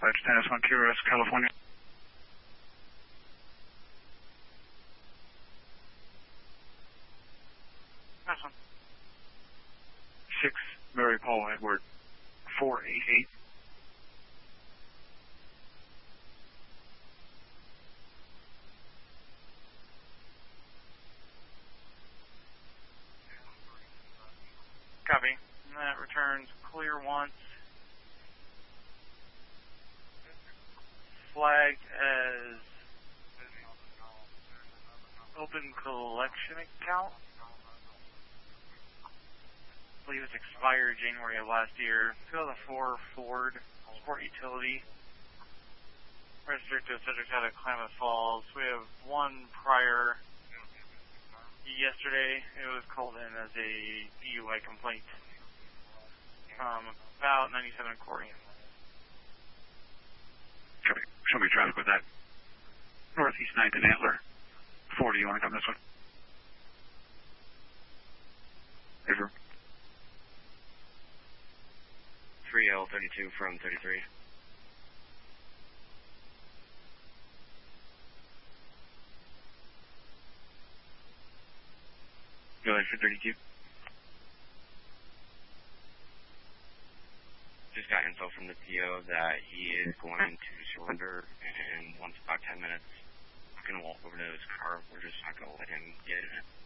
Dispatch, Dennis 1 QRS, California. Nice one. 6 Mary Paul Edward 488. Copy. And that returns clear once. Flagged as open collection account. I believe it's expired January of last year. 2004 Ford Sport Utility. Registered to a subject out of Klamath Falls. We have one prior. Yesterday, it was called in as a DUI complaint. About 97 Corey. Show me traffic with that. Northeast 9th and Antler. 40, you want to come this way? Avery. 3L32 from 33. Go ahead for 32. Just got info from the PO that he is going to surrender in about 10 minutes. I'm going to walk over to his car. We're just not going to let him get in it.